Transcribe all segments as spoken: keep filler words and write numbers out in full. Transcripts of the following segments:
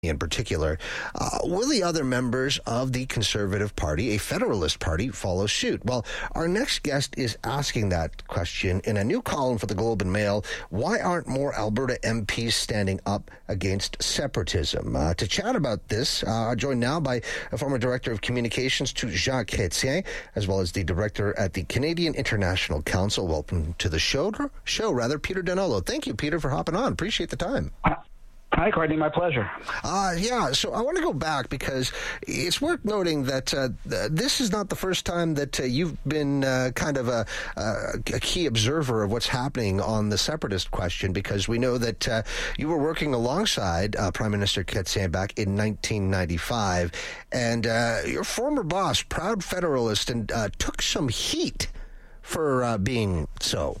in particular. Uh, will the other members of the Conservative Party, a Federalist Party, follow suit? Well, our next guest is asking that question in a new column for the Globe and Mail. Why aren't more Alberta M Ps standing up against separatism? Uh, to chat about this, uh, joined now by a former Director of Communications to Jean Chrétien, as well as the Director at the Canadian International Council. Welcome to the show, show rather, Peter Donolo. Thank you, Peter, for hopping on. Appreciate the time. Hi, Courtney. My pleasure. Uh, yeah, so I want to go back because it's worth noting that uh, this is not the first time that uh, you've been uh, kind of a, a key observer of what's happening on the separatist question, because we know that uh, you were working alongside uh, Prime Minister Chrétien back in nineteen ninety-five, and uh, your former boss, proud Federalist, and uh, took some heat for uh, being so.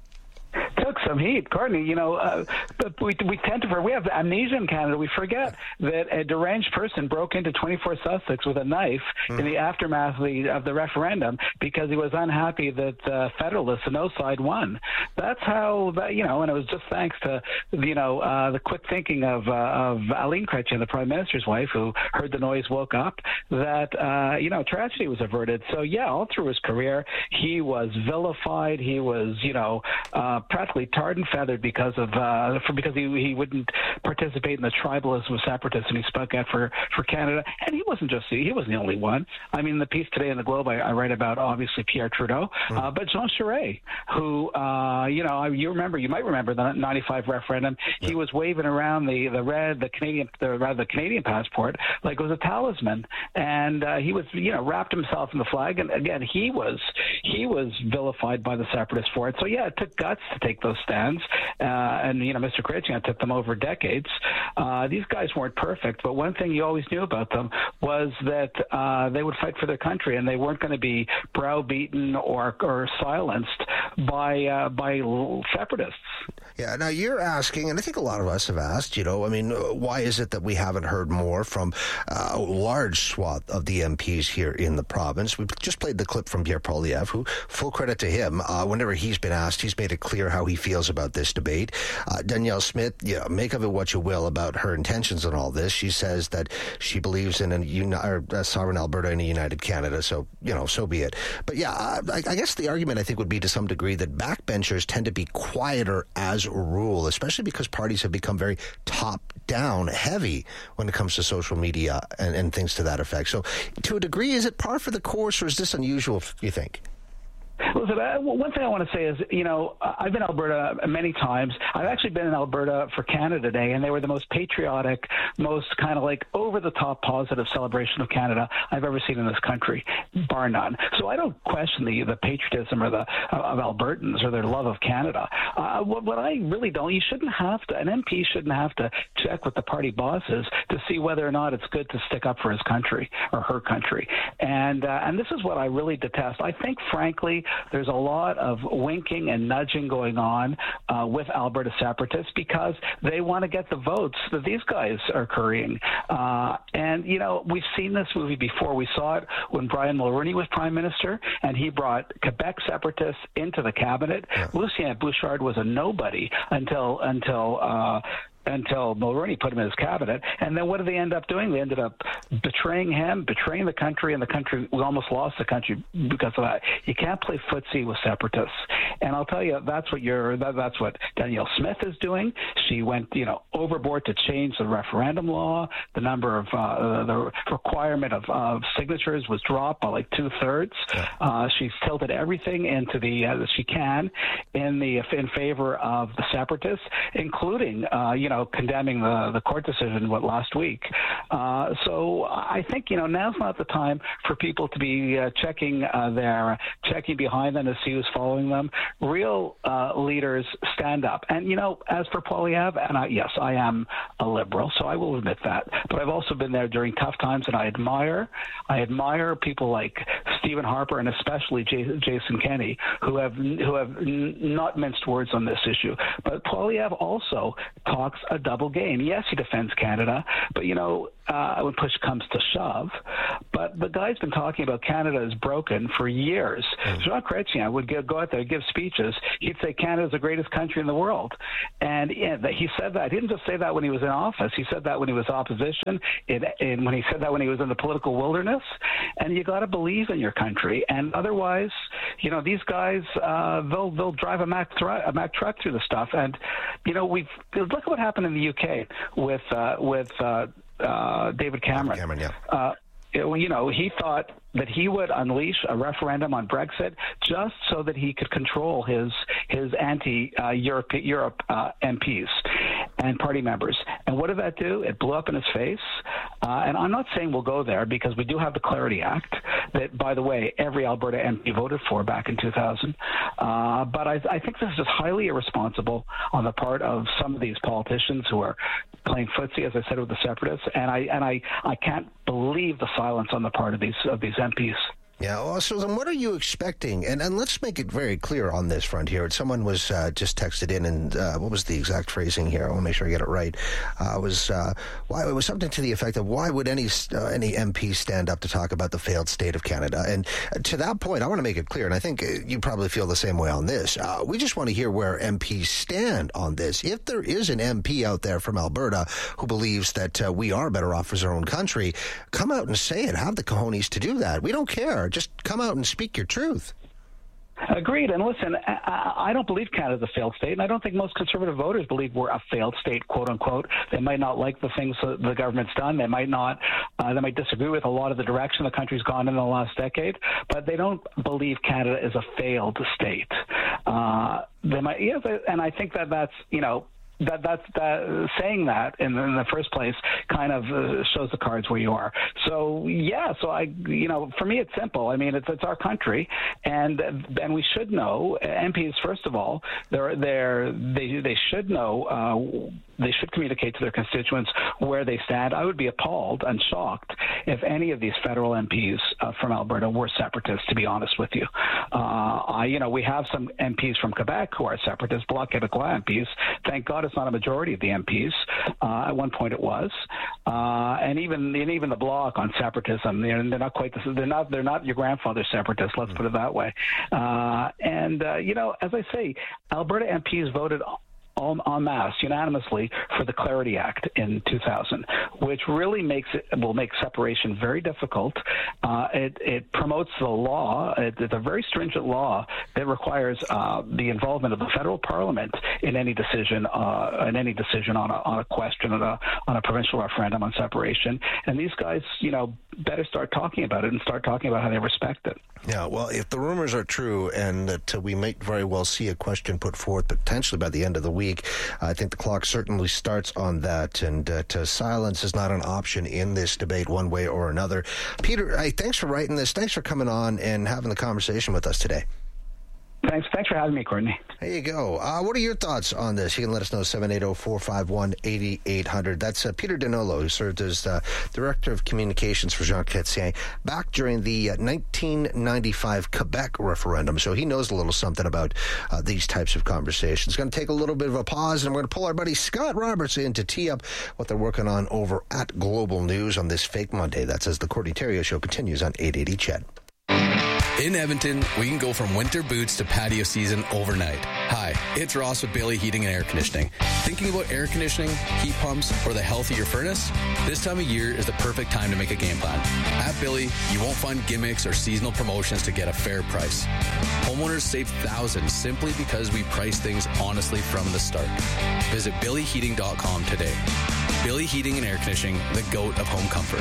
Took some heat, Courtney. You know, uh, but we we tend to we have amnesia in Canada. We forget that a deranged person broke into twenty-four Sussex with a knife mm. in the aftermath of the, of the referendum because he was unhappy that uh, Federalists and no side won. That's how that, you know, and it was just thanks to you know uh, the quick thinking of uh, of Aline Chrétien, the Prime Minister's wife, who heard the noise, woke up, that uh, you know tragedy was averted. So yeah, all through his career, he was vilified. He was you know. Uh, practically tarred and feathered because of uh, for because he he wouldn't participate in the tribalism of separatists, and he spoke out for, for Canada. And he wasn't just he wasn't the only one. I mean, the piece today in the Globe, I, I write about obviously Pierre Trudeau, mm. uh, but Jean Charest, who uh, you know you remember you might remember the ninety-five referendum. Yeah. He was waving around the, the red the Canadian the rather the Canadian passport like it was a talisman, and uh, he was you know wrapped himself in the flag. And again, he was he was vilified by the separatists for it. So yeah, it took guts to take those stands, uh, and you know, Mister Chrétien took them over decades. Uh, these guys weren't perfect, but one thing you always knew about them was that uh, they would fight for their country, and they weren't going to be browbeaten or or silenced by uh, by separatists. Yeah. Now you're asking, and I think a lot of us have asked. You know, I mean, why is it that we haven't heard more from uh, a large swath of the M Ps here in the province? We just played the clip from Pierre Poilievre, who, full credit to him, uh, whenever he's been asked, he's made it clear how he feels about this debate. Uh, Danielle Smith, you know, make of it what you will about her intentions on all this. She says that she believes in a, uni- or a sovereign Alberta and a united Canada, so, you know, so be it. But yeah, I, I guess the argument, I think, would be to some degree that backbenchers tend to be quieter as a rule, especially because parties have become very top-down heavy when it comes to social media and, and things to that effect. So to a degree, is it par for the course, or is this unusual, you think? Listen, uh, one thing I want to say is, you know, I've been in Alberta many times. I've actually been in Alberta for Canada Day, and they were the most patriotic, most kind of like over-the-top positive celebration of Canada I've ever seen in this country, bar none. So I don't question the, the patriotism or the uh, of Albertans or their love of Canada. Uh, what, what I really don't, you shouldn't have to, an M P shouldn't have to check with the party bosses to see whether or not it's good to stick up for his country or her country. And, uh, and this is what I really detest. I think, frankly, there's a lot of winking and nudging going on uh, with Alberta separatists because they want to get the votes that these guys are currying. Uh, and, you know, we've seen this movie before. We saw it when Brian Mulroney was Prime Minister, and he brought Quebec separatists into the cabinet. Yeah. Lucien Bouchard was a nobody until until uh, until Mulroney put him in his cabinet. And then what did they end up doing? They ended up betraying him, betraying the country, and the country, we almost lost the country because of that. You can't play footsie with separatists. And I'll tell you, that's what you're, that, that's what Danielle Smith is doing. She went, you know, overboard to change the referendum law. The number of, uh, the requirement of, of signatures was dropped by like two thirds. Yeah. Uh, she's tilted everything into the, uh, she can in the, in favor of the separatists, including, uh, you know, condemning the, the court decision, what, last week. Uh, so I think, you know, now's not the time for people to be uh, checking uh, their, checking behind them to see who's following them. Real uh, leaders stand up. And, you know, as for Poilievre, and I, yes, I am a liberal, so I will admit that. But I've also been there during tough times, and I admire, I admire people like Stephen Harper and especially J- Jason Kenney, who have, who have n- not minced words on this issue. But Poilievre also talks a double game. Yes, he defends Canada, but, you know, uh, when push comes to shove. But the guy's been talking about Canada is broken for years. Mm. Jean Chrétien would give, go out there, give speeches. He'd say Canada's the greatest country in the world. And yeah, he said that. He didn't just say that when he was in office. He said that when he was opposition, and, and when he said that when he was in the political wilderness. And you got to believe in your country. And otherwise, you know, these guys, uh, they'll they'll drive a Mack, thr- a Mack truck through the stuff. And, you know, we've look at what happened in the U K with, uh, with uh, uh, David Cameron. Cameron, yeah. Uh, you know, he thought that he would unleash a referendum on Brexit just so that he could control his his anti-Europe uh, Europe uh, M Ps and party members. And what did that do? It blew up in his face. Uh, and I'm not saying we'll go there because we do have the Clarity Act that, by the way, every Alberta M P voted for back in two thousand. Uh, but I, I think this is just highly irresponsible on the part of some of these politicians who are playing footsie, as I said, with the separatists. And I and I, I can't believe the silence on the part of these of these M Ps. Yeah, well, so then what are you expecting? And and let's make it very clear on this front here. Someone was uh, just texted in, and uh, what was the exact phrasing here? I want to make sure I get it right. Uh, it was uh, why it was something to the effect of, why would any uh, any M P stand up to talk about the failed state of Canada? And to that point, I want to make it clear, and I think you probably feel the same way on this. Uh, we just want to hear where M Ps stand on this. If there is an M P out there from Alberta who believes that uh, we are better off as our own country, come out and say it. Have the cojones to do that. We don't care. Just come out and speak your truth. Agreed. And listen, I, I don't believe Canada's a failed state, and I don't think most conservative voters believe we're a failed state, quote unquote. They might not like the things that the government's done. They might not. Uh, they might disagree with a lot of the direction the country's gone in the last decade, but they don't believe Canada is a failed state. Uh, they might, yeah, and I think that that's, you know, That that's that, saying that in, in the first place kind of uh, shows the cards where you are. So yeah, so I, you know, for me it's simple. I mean, it's it's our country, and and we should know. M Ps, first of all, they're they're they they should know. Uh, they should communicate to their constituents where they stand. I would be appalled and shocked if any of these federal M Ps uh, from Alberta were separatists, to be honest with you. Uh, I, you know, we have some M Ps from Quebec who are separatists, Bloc Québécois M Ps. Thank God it's not a majority of the M Ps. Uh, at one point it was. Uh, and even and even the Bloc on separatism, they're, they're not quite the, they're not they're not your grandfather's separatists, let's put it that way. Uh, and, uh, you know, as I say, Alberta M Ps voted en masse, unanimously, for the Clarity Act in two thousand, which really makes it will make separation very difficult. Uh, it, it promotes the law. It, it's a very stringent law that requires uh, the involvement of the federal parliament in any decision, uh, in any decision on a, on a question on a on a provincial referendum on separation. And these guys, you know, better start talking about it and start talking about how they respect it. Yeah, well, if the rumors are true, and that uh, we might very well see a question put forth potentially by the end of the week, I think the clock certainly starts on that, and uh, to silence is not an option in this debate one way or another. Peter, hey, thanks for writing this. Thanks for coming on and having the conversation with us today. Thanks Thanks for having me, Courtney. There you go. Uh, what are your thoughts on this? You can let us know, seven eight zero, four five one, eight eight zero zero. That's uh, Peter Dinolo, who served as uh, Director of Communications for Jean Chrétien back during the uh, nineteen ninety-five Quebec referendum. So he knows a little something about uh, these types of conversations. It's going to take a little bit of a pause, and we're going to pull our buddy Scott Roberts in to tee up what they're working on over at Global News on this Fake Monday. That's as the Courtney Theriault Show continues on eight eighty C H E D. In Edmonton, we can go from winter boots to patio season overnight. Hi, it's Ross with Bailey Heating and Air Conditioning. Thinking about air conditioning, heat pumps, or the health of your furnace? This time of year is the perfect time to make a game plan. At Billy, you won't find gimmicks or seasonal promotions to get a fair price. Homeowners save thousands simply because we price things honestly from the start. Visit billy heating dot com today. Billy Heating and Air Conditioning, the GOAT of home comfort.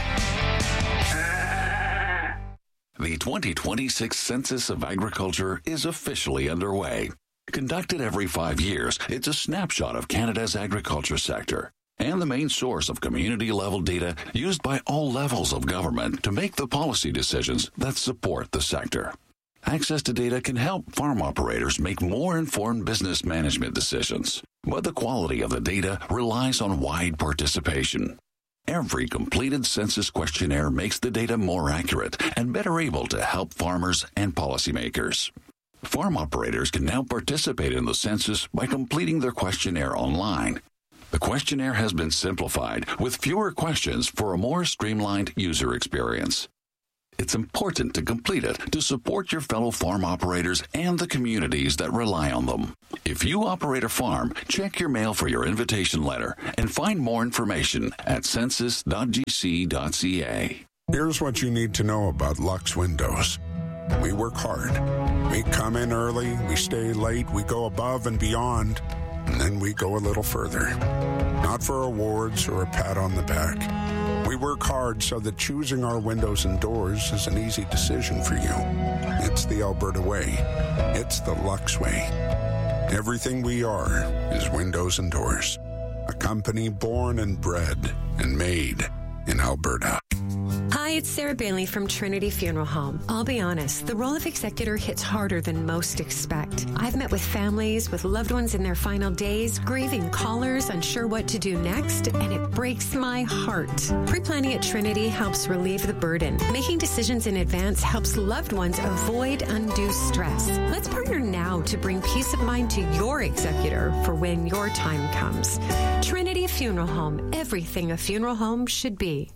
The twenty twenty-six Census of Agriculture is officially underway. Conducted every five years, it's a snapshot of Canada's agriculture sector and the main source of community-level data used by all levels of government to make the policy decisions that support the sector. Access to data can help farm operators make more informed business management decisions, but the quality of the data relies on wide participation. Every completed census questionnaire makes the data more accurate and better able to help farmers and policymakers. Farm operators can now participate in the census by completing their questionnaire online. The questionnaire has been simplified with fewer questions for a more streamlined user experience. It's important to complete it to support your fellow farm operators and the communities that rely on them. If you operate a farm, check your mail for your invitation letter and find more information at census dot g c dot c a. Here's what you need to know about Lux Windows. We work hard. We come in early, we stay late, we go above and beyond, and then we go a little further. Not for awards or a pat on the back. We work hard so that choosing our windows and doors is an easy decision for you. It's the Alberta way. It's the Lux way. Everything we are is windows and doors. A company born and bred and made in Alberta. Hi, it's Sarah Bailey from Trinity Funeral Home. I'll be honest, the role of executor hits harder than most expect. I've met with families with loved ones in their final days, grieving callers, unsure what to do next, and it breaks my heart. Pre-planning at Trinity helps relieve the burden. Making decisions in advance helps loved ones avoid undue stress. Let's partner now to bring peace of mind to your executor for when your time comes. Trinity Funeral Home, everything a funeral home should be.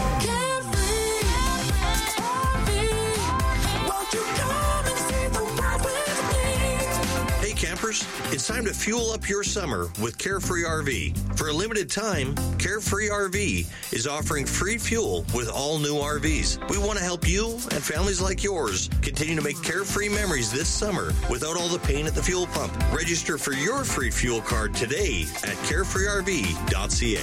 Campers, it's time to fuel up your summer with Carefree R V. For a limited time, Carefree R V is offering free fuel with all new R Vs. We want to help you and families like yours continue to make carefree memories this summer without all the pain at the fuel pump. Register for your free fuel card today at carefree r v dot c a.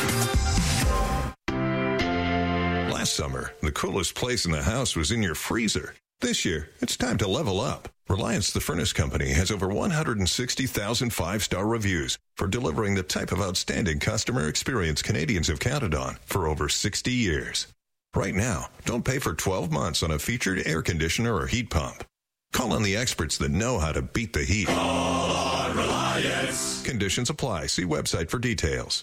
Last summer, the coolest place in the house was in your freezer. This year, it's time to level up. Reliance the Furnace Company has over one hundred sixty thousand five-star reviews for delivering the type of outstanding customer experience Canadians have counted on for over sixty years. Right now, don't pay for twelve months on a featured air conditioner or heat pump. Call on the experts that know how to beat the heat. Call on Reliance. Conditions apply. See website for details.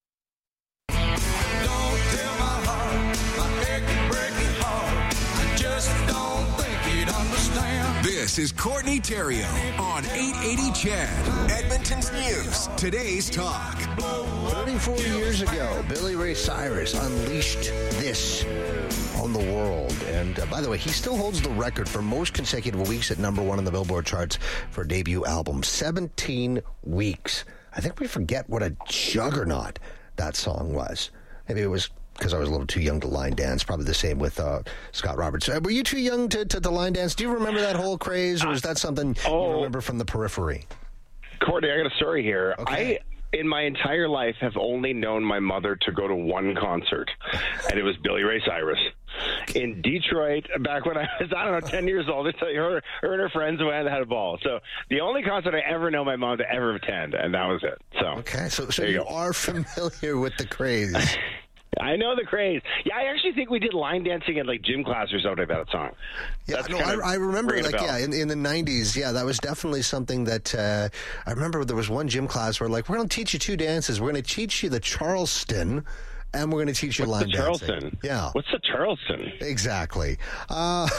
This is Courtney Theriault on eight eighty C H E D, Edmonton's News, today's talk. thirty-four years ago, Billy Ray Cyrus unleashed this on the world. And uh, by the way, he still holds the record for most consecutive weeks at number one on the Billboard charts for a debut album. seventeen weeks. I think we forget what a juggernaut that song was. Maybe it was because I was a little too young to line dance. Probably the same with uh, Scott Roberts. Uh, were you too young to, to, to line dance? Do you remember that whole craze, or is that something oh, you remember from the periphery? Courtney, I got a story here. Okay. I, in my entire life, have only known my mother to go to one concert, and it was Billy Ray Cyrus in Detroit back when I was, I don't know, ten years old. Her, her and her friends went and had a ball. So the only concert I ever know my mom to ever attend, and that was it. So okay, so, so you, you are familiar with the craze. I know the craze. Yeah, I actually think we did line dancing in like gym class or something about that song. Yeah, no, I, I remember like yeah, in, in the nineties, yeah, that was definitely something that uh, I remember. There was one gym class where like we're going to teach you two dances. We're going to teach you the Charleston, and we're going to teach you What's line the dancing. Charleston? Yeah, what's the Charleston? Exactly. Uh,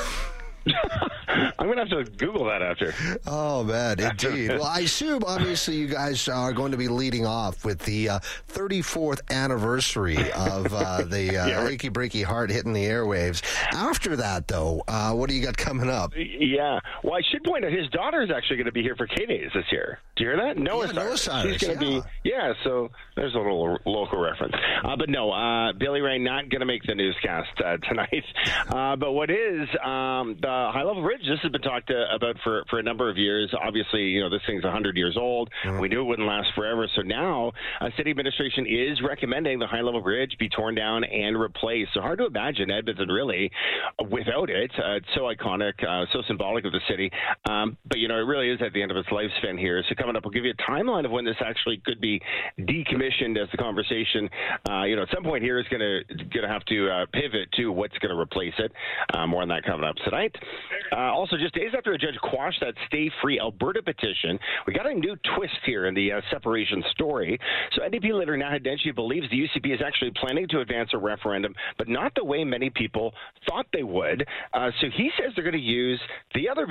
I'm going to have to Google that after. Oh, man, indeed. Well, I assume, obviously, you guys are going to be leading off with the uh, thirty-fourth anniversary of uh, the uh, yeah, right. Achy Breaky Heart hitting the airwaves. After that, though, uh, what do you got coming up? Yeah. Well, I should point out his daughter is actually going to be here for K-Days this year. Do you hear that? Noah yeah, Cyrus. Noah Cyrus. She's going to yeah. be, yeah, so there's a little local reference. Uh, but no, uh, Billy Ray not going to make the newscast uh, tonight. Uh, but what is um, the High Level Bridge? This has been talked uh, about for, for a number of years. Obviously, you know, this thing's one hundred years old. Mm-hmm. We knew it wouldn't last forever. So now, uh, city administration is recommending the High Level Bridge be torn down and replaced. So hard to imagine Edmonton really without it. Uh, it's so iconic, uh, so symbolic of the city. Um, but, you know, it really is at the end of its lifespan here. So coming up, we'll give you a timeline of when this actually could be decommissioned as the conversation, uh, you know, at some point here is going to going to have to uh, pivot to what's going to replace it. Uh, more on that coming up tonight. Uh, also, just days after a judge quashed that Stay Free Alberta petition, we got a new twist here in the uh, separation story. So N D P leader Naheed Nenshi believes the U C P is actually planning to advance a referendum, but not the way many people thought they would. Uh, so he says they're going to use the other petition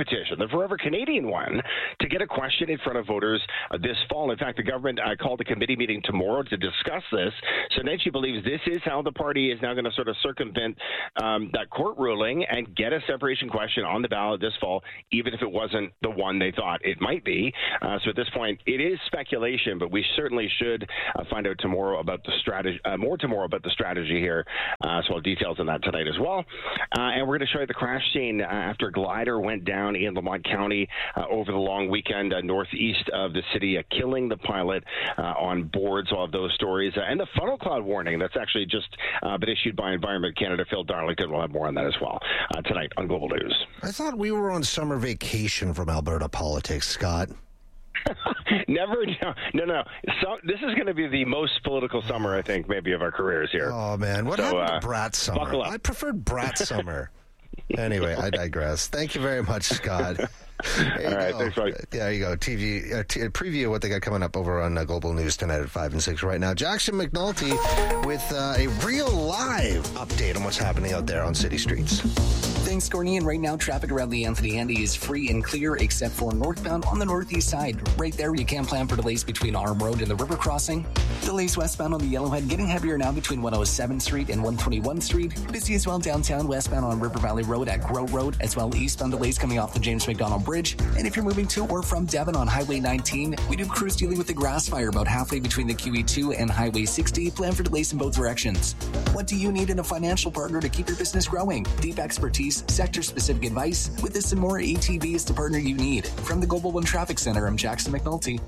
petition, the Forever Canadian one, to get a question in front of voters uh, this fall. In fact, the government uh, called a committee meeting tomorrow to discuss this. So Nenshi believes this is how the party is now going to sort of circumvent um, that court ruling and get a separation question on the ballot this fall, even if it wasn't the one they thought it might be. Uh, so at this point, it is speculation, but we certainly should uh, find out tomorrow about the strategy, uh, more tomorrow about the strategy here. Uh, so details on that tonight as well. Uh, and we're going to show you the crash scene uh, after a glider went down in Lamont County uh, over the long weekend uh, northeast of the city, uh, killing the pilot uh, on board. So of those stories uh, and the funnel cloud warning that's actually just uh, been issued by Environment Canada. Phil Darlington will have more on that as well uh, tonight on Global News. I thought we were on summer vacation from Alberta politics, Scott. Never, no, no, no. So, this is going to be the most political summer, I think, maybe of our careers here. Oh, man. What so, happened uh, to Brat Summer? Buckle up. I preferred Brat Summer. Anyway, I digress. Thank you very much, Scott. All right, go. thanks, Mike. There you go. T V uh, t- preview of what they got coming up over on uh, Global News tonight at five and six right now. Jackson McNulty with uh, a real live update on what's happening out there on city streets. Thanks, Courtney. And right now, traffic around the Anthony Andy is free and clear except for northbound on the northeast side. Right there, you can plan for delays between Arm Road and the river crossing. Delays westbound on the Yellowhead getting heavier now between one oh seventh Street and one twenty-one Street. Busy as well downtown westbound on River Valley Road at Grow Road, as well eastbound delays coming off the James McDonald Bridge. And if you're moving to or from Devon on Highway nineteen, we do crews dealing with the grass fire about halfway between the Q E two and Highway sixty. Plan for delays in both directions. What do you need in a financial partner to keep your business growing? Deep expertise, sector-specific advice. With this and more, A T V is the partner you need. From the Global One Traffic Center, I'm Jackson McNulty.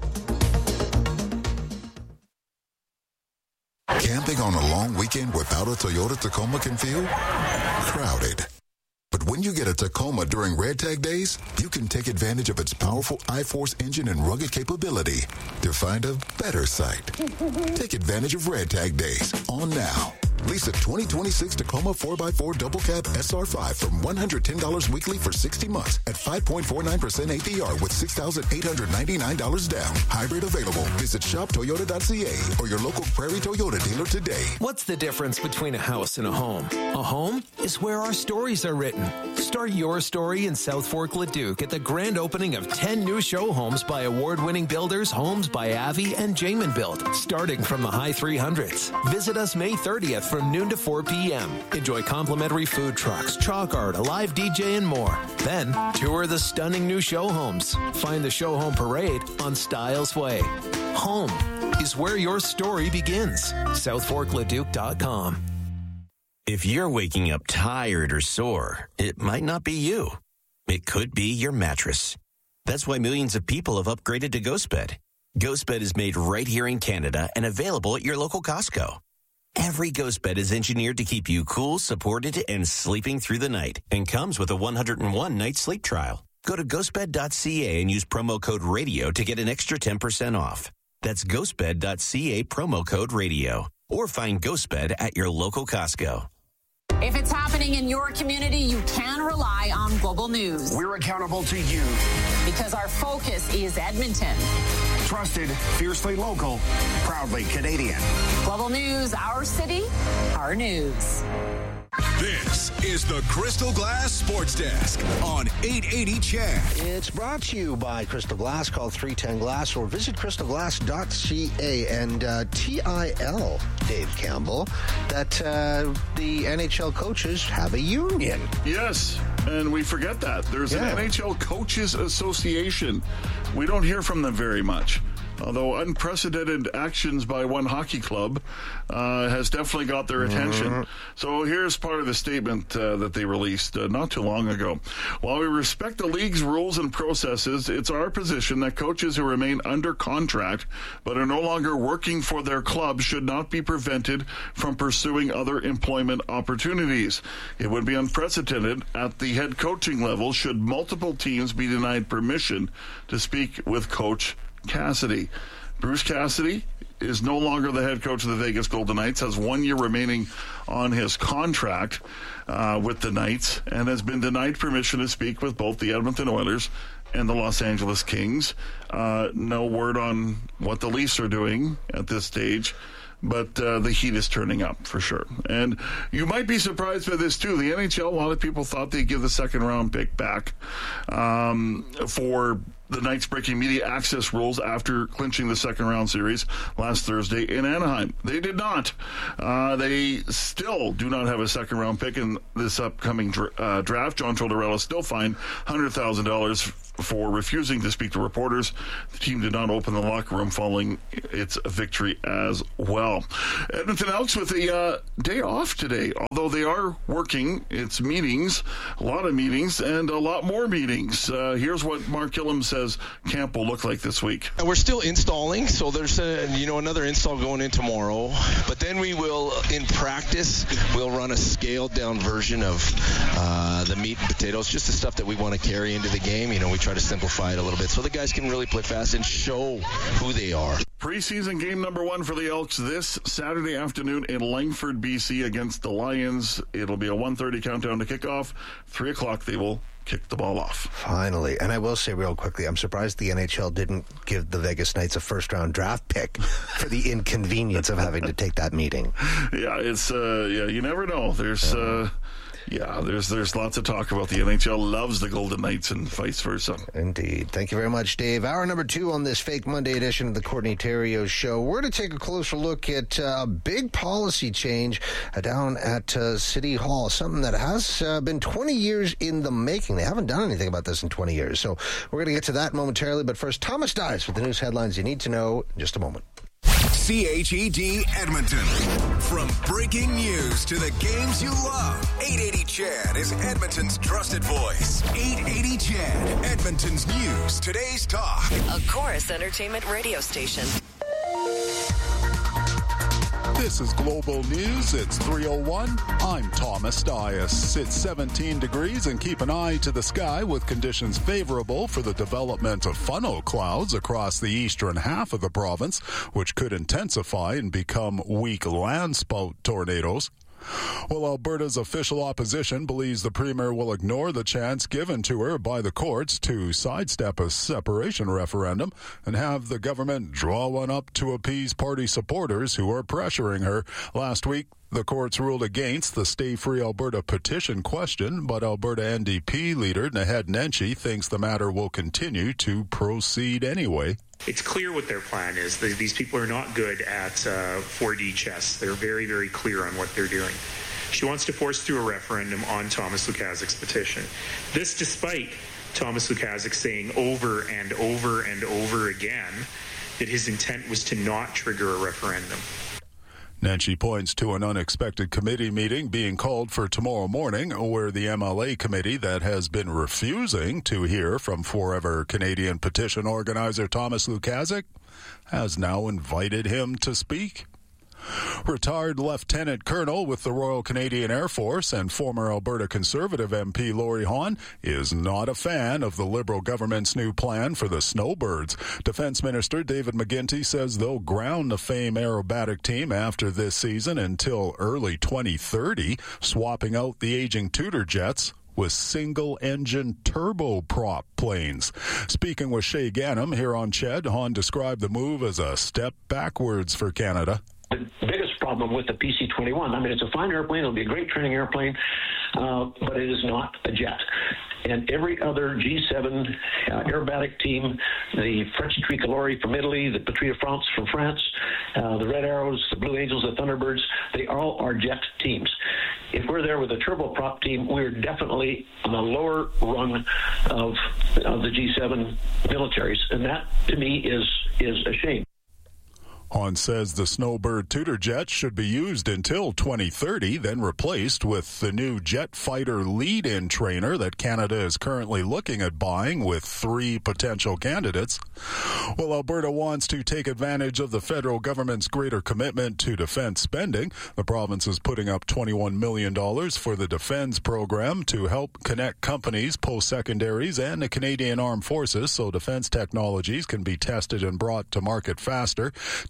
Camping on a long weekend without a Toyota Tacoma can feel crowded. But when you get a Tacoma during Red Tag Days, you can take advantage of its powerful iForce engine and rugged capability to find a better site. Take advantage of Red Tag Days on now. Lease a twenty twenty-six Tacoma four by four Double Cab S R five from one hundred ten dollars weekly for sixty months at five point four nine percent A P R with six thousand eight hundred ninety-nine dollars down. Hybrid available. Visit shop toyota dot c a or your local Prairie Toyota dealer today. What's the difference between a house and a home? A home is where our stories are written. Start your story in South Fork Leduc at the grand opening of ten new show homes by award-winning builders, Homes by Avi and Jamin Built, starting from the high three hundreds. Visit us May thirtieth from noon to four p.m. Enjoy complimentary food trucks, chalk art, a live D J, and more. Then, tour the stunning new show homes. Find the show home parade on Styles Way. Home is where your story begins. south fork leduc dot com. If you're waking up tired or sore, it might not be you. It could be your mattress. That's why millions of people have upgraded to GhostBed. GhostBed is made right here in Canada and available at your local Costco. Every GhostBed is engineered to keep you cool, supported, and sleeping through the night, and comes with a one hundred one night sleep trial. Go to ghost bed dot c a and use promo code RADIO to get an extra ten percent off. That's ghost bed dot c a, promo code RADIO. Or find GhostBed at your local Costco. If it's happening in your community, you can rely on Global News. We're accountable to you. Because our focus is Edmonton. Trusted, fiercely local, proudly Canadian. Global News, our city, our news. This is the Crystal Glass Sports Desk on eight eighty C H E D. It's brought to you by Crystal Glass. Call three ten glass or visit crystal glass dot c a. And uh, T I L, Dave Campbell, that uh, the N H L coaches have a union. Yes, and we forget that. There's yeah. an N H L Coaches Association. We don't hear from them very much. Although unprecedented actions by one hockey club uh, has definitely got their attention. Mm-hmm. So here's part of the statement uh, that they released uh, not too long ago. While we respect the league's rules and processes, it's our position that coaches who remain under contract but are no longer working for their club should not be prevented from pursuing other employment opportunities. It would be unprecedented at the head coaching level should multiple teams be denied permission to speak with Coach Cassidy. Bruce Cassidy is no longer the head coach of the Vegas Golden Knights, has one year remaining on his contract uh, with the Knights, and has been denied permission to speak with both the Edmonton Oilers and the Los Angeles Kings. Uh, no word on what the Leafs are doing at this stage. but uh, the heat is turning up for sure. And you might be surprised by this too. The N H L, a lot of people thought they'd give the second round pick back um, for the Knights breaking media access rules after clinching the second round series last Thursday in Anaheim. They did not. Uh, they still do not have a second round pick in this upcoming dra- uh, draft. John Tortorella still fined one hundred thousand dollars for refusing to speak to reporters. The team did not open the locker room following its victory as well. Edmonton Elks with a uh, day off today, although they are working. It's meetings, a lot of meetings, and a lot more meetings. Uh, here's what Mark Killam says camp will look like this week. We're still installing, so there's a, you know another install going in tomorrow. But then we will, in practice, we'll run a scaled down version of uh, the meat and potatoes, just the stuff that we want to carry into the game. You know, we try to simplify it a little bit so the guys can really play fast and show who they are. Preseason game number one for the Elks this Saturday afternoon in Langford, B C against the Lions. It'll be a one thirty countdown to kickoff. three o'clock they will kick the ball off. Finally. And I will say real quickly, I'm surprised the N H L didn't give the Vegas Knights a first-round draft pick for the inconvenience of having to take that meeting. Yeah, it's, uh, yeah, you never know. There's, uh, yeah, there's there's lots of talk about the N H L loves the Golden Knights and vice versa. Indeed. Thank you very much, Dave. Hour number two on this Fake Monday edition of the Courtney Theriault Show. We're going to take a closer look at uh, a big policy change uh, down at uh, City Hall, something that has uh, been twenty years in the making. They haven't done anything about this in twenty years. So we're going to get to that momentarily. But first, Thomas Dias with the news headlines you need to know in just a moment. C H E D Edmonton. From breaking news to the games you love, eight eighty C H E D is Edmonton's trusted voice. eight eighty C H E D, Edmonton's news, today's talk. A Chorus Entertainment radio station. This is Global News. It's three oh one. I'm Thomas Dias. It's seventeen degrees and keep an eye to the sky with conditions favorable for the development of funnel clouds across the eastern half of the province, which could intensify and become weak landspout tornadoes. Well, Alberta's official opposition believes the Premier will ignore the chance given to her by the courts to sidestep a separation referendum and have the government draw one up to appease party supporters who are pressuring her. Last week, the courts ruled against the Stay Free Alberta petition question, but Alberta N D P leader Naheed Nenshi thinks the matter will continue to proceed anyway. It's clear what their plan is. These people are not good at uh, four D chess. They're very, very clear on what they're doing. She wants to force through a referendum on Thomas Lukaszik's petition. This despite Thomas Lukaszik saying over and over and over again that his intent was to not trigger a referendum. Nenshi points to an unexpected committee meeting being called for tomorrow morning, where the M L A committee that has been refusing to hear from Forever Canadian petition organizer Thomas Lukaszik has now invited him to speak. Retired Lieutenant Colonel with the Royal Canadian Air Force and former Alberta Conservative M P Laurie Hahn is not a fan of the Liberal government's new plan for the snowbirds. Defense Minister David McGuinty says they'll ground the FAME aerobatic team after this season until early twenty thirty, swapping out the aging Tudor jets with single-engine turboprop planes. Speaking with Shay Ganem here on C H E D, Hahn described the move as a step backwards for Canada. The biggest problem with the P C twenty-one, I mean, it's a fine airplane, it'll be a great training airplane, uh, but it is not a jet. And every other G seven uh, aerobatic team, the French Tricolori from Italy, the Patrie de France from France, uh, the Red Arrows, the Blue Angels, the Thunderbirds, they all are jet teams. If we're there with a turboprop team, we're definitely on the lower rung of, of the G seven militaries, and that, to me, is is a shame. Hahn says the Snowbird Tudor jet should be used until twenty thirty, then replaced with the new jet fighter lead-in trainer that Canada is currently looking at buying with three potential candidates. Well, Alberta wants to take advantage of the federal government's greater commitment to defense spending. The province is putting up twenty-one million dollars for the defense program to help connect companies, post-secondaries, and the Canadian Armed Forces so defense technologies can be tested and brought to market faster.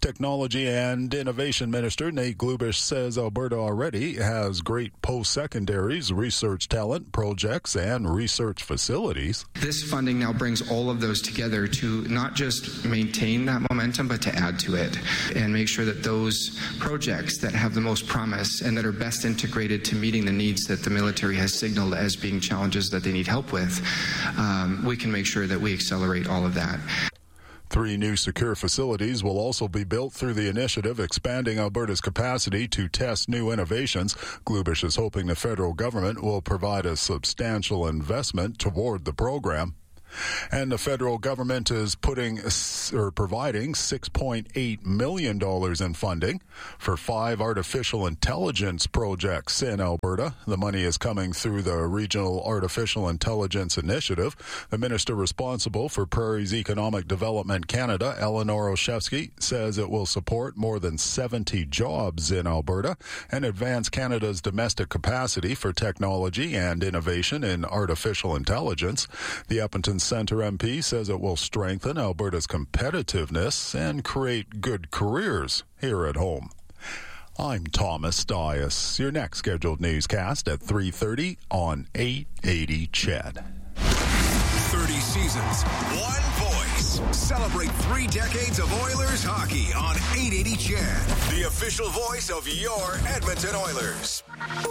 Technology and Innovation Minister Nate Glubish says Alberta already has great post-secondaries, research talent, projects, and research facilities. This funding now brings all of those together to not just maintain that momentum, but to add to it and make sure that those projects that have the most promise and that are best integrated to meeting the needs that the military has signaled as being challenges that they need help with, um, we can make sure that we accelerate all of that. Three new secure facilities will also be built through the initiative, expanding Alberta's capacity to test new innovations. Glubish is hoping the federal government will provide a substantial investment toward the program. And the federal government is putting or providing six point eight million dollars in funding for five artificial intelligence projects in Alberta. The money is coming through the Regional Artificial Intelligence Initiative. The minister responsible for Prairie's Economic Development Canada, Eleanor Olszewski, says it will support more than seventy jobs in Alberta and advance Canada's domestic capacity for technology and innovation in artificial intelligence. The Edmonton Centre M P says it will strengthen Alberta's competitiveness and create good careers here at home. I'm Thomas Dias. Your next scheduled newscast at three thirty on eight eighty C H E D. thirty seasons, one voice. Celebrate three decades of Oilers hockey on eight eighty C H E D, the official voice of your Edmonton Oilers.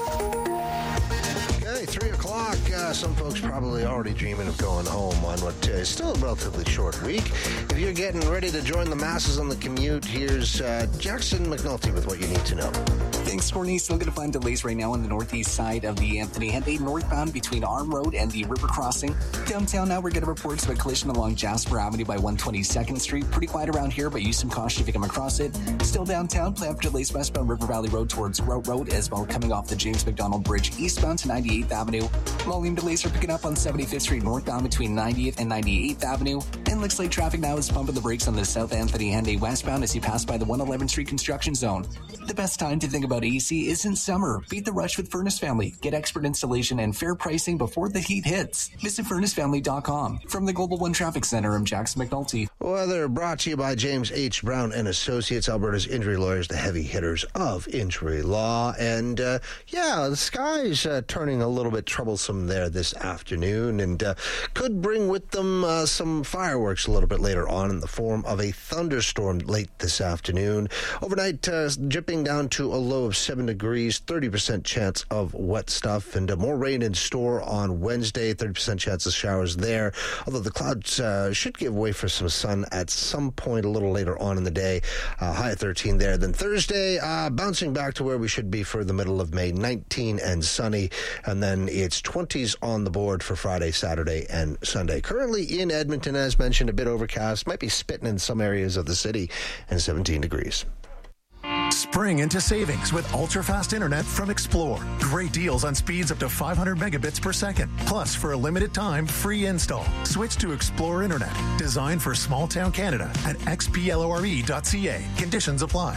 Okay, three o'clock. Uh, some folks probably already dreaming of going home on what uh, is still a relatively short week. If you're getting ready to join the masses on the commute, here's uh, Jackson McNulty with what you need to know. Thanks, Courtney. Still going to find delays right now on the northeast side of the Anthony Henday northbound between Arm Road and the River Crossing. Downtown now we're getting reports of a collision along Jasper Avenue by one twenty-second Street. Pretty quiet around here, but use some caution if you come across it. Still downtown, plan for delays westbound River Valley Road towards Grout Road, as well coming off the James McDonald Bridge eastbound to ninety-eighth Avenue. Volume delays are picking up on seventy-fifth Street northbound between ninetieth and ninety-eighth Avenue. And looks like traffic now is pumping the brakes on the South Anthony Henday westbound as you pass by the one eleventh Street construction zone. The best time to think about A C is in summer. Beat the rush with Furnace Family. Get expert installation and fair pricing before the heat hits. Visit furnace family dot com. From the Global One Traffic Center, I'm Jackson McNulty. Weather brought to you by James H. Brown and Associates, Alberta's injury lawyers, the heavy hitters of injury law. And, uh, yeah, the sky's uh, turning a little bit troublesome there this afternoon and uh, could bring with them uh, some fireworks a little bit later on in the form of a thunderstorm late this afternoon. Overnight, uh, dripping down to a low of seven degrees, thirty percent chance of wet stuff, and uh, more rain in store on Wednesday, thirty percent chance of showers there, although the clouds uh, should give way for some sun at some point a little later on in the day. Uh, high at thirteen there. Then Thursday, uh, bouncing back to where we should be for the middle of May, nineteen and sunny, and then it's twenties on the board for Friday, Saturday, and Sunday. Currently in Edmonton, as mentioned, a bit overcast, might be spitting in some areas of the city, and seventeen degrees. Spring into savings with ultra-fast internet from Explore. Great deals on speeds up to five hundred megabits per second. Plus, for a limited time, free install. Switch to Explore Internet, designed for small-town Canada at x p l o r e dot c a. Conditions apply.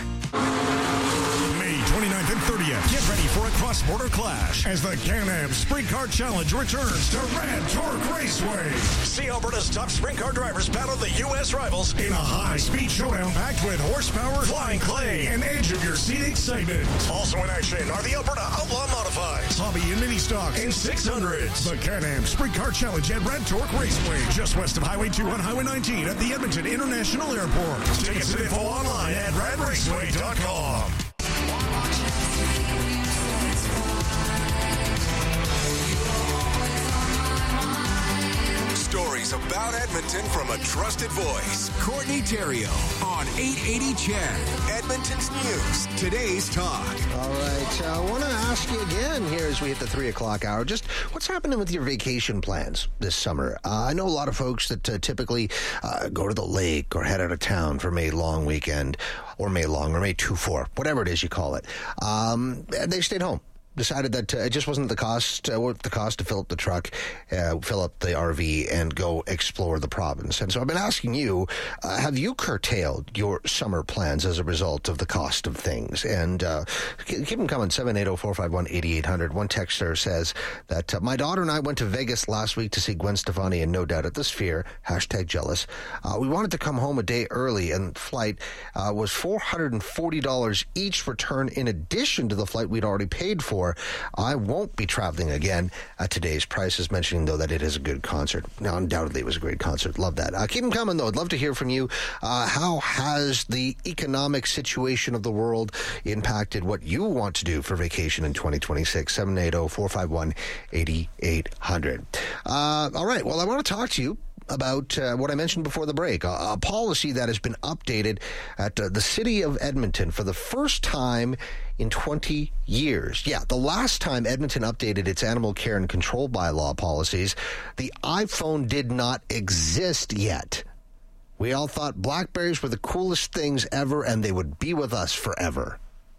twenty-ninth and thirtieth. Get ready for a cross-border clash as the Can-Am Sprint Car Challenge returns to Red Torque Raceway. See Alberta's top sprint car drivers battle the U S rivals in a high-speed showdown packed with horsepower, flying clay, and edge-of-your-seat excitement. Also in action are the Alberta Outlaw Modifieds, Hobby and Mini Stock, and six hundreds. The Can-Am Sprint Car Challenge at Red Torque Raceway, just west of Highway two on Highway nineteen at the Edmonton International Airport. Tickets and info online at rad raceway dot com. Stories about Edmonton from a trusted voice. Courtney Theriault on eight eighty C H E D, Edmonton's News, today's talk. All right, I uh, want to ask you again here as we hit the three o'clock hour, just what's happening with your vacation plans this summer? Uh, I know a lot of folks that uh, typically uh, go to the lake or head out of town for May long weekend or May long or May two four, whatever it is you call it. Um, and they stayed home. decided that uh, it just wasn't the cost, uh, worth the cost to fill up the truck, uh, fill up the R V, and go explore the province. And so I've been asking you, uh, have you curtailed your summer plans as a result of the cost of things? And uh, keep them coming, seven eight zero, four five one, eight eight hundred. One texter says that uh, my daughter and I went to Vegas last week to see Gwen Stefani and No Doubt at the Sphere, hashtag jealous. Uh, we wanted to come home a day early, and flight uh, was four hundred forty dollars each return in addition to the flight we'd already paid for. I won't be traveling again at today's prices, mentioning, though, that it is a good concert. Now, undoubtedly, it was a great concert. Love that. Uh, keep them coming, though. I'd love to hear from you. Uh, how has the economic situation of the world impacted what you want to do for vacation in twenty twenty-six? seven eight zero, four five one, eight eight hundred. Uh, all right. Well, I want to talk to you about uh, what I mentioned before the break, a, a policy that has been updated at uh, the City of Edmonton for the first time in twenty years. Yeah, the last time Edmonton updated its animal care and control bylaw policies, the iPhone did not exist yet. We all thought BlackBerries were the coolest things ever, and they would be with us forever.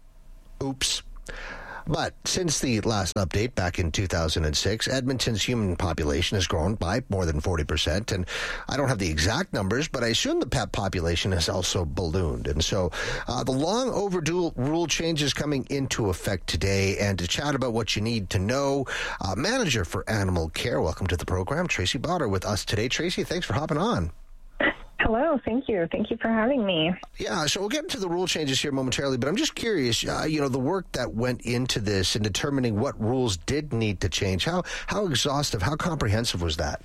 Oops. But since the last update back in two thousand six, Edmonton's human population has grown by more than forty percent. And I don't have the exact numbers, but I assume the pet population has also ballooned. And so uh, the long overdue rule changes coming into effect today. And to chat about what you need to know, uh, manager for animal care, welcome to the program, Tracy Botter, with us today. Tracy, thanks for hopping on. Hello, thank you. Thank you for having me. Yeah, so we'll get into the rule changes here momentarily, but I'm just curious, uh, you know, the work that went into this and determining what rules did need to change. How how exhaustive, how comprehensive was that?